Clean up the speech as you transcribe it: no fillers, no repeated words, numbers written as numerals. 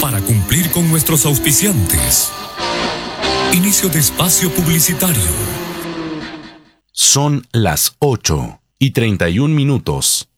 para cumplir con nuestros auspiciantes. Inicio de espacio publicitario. Son las 8:31.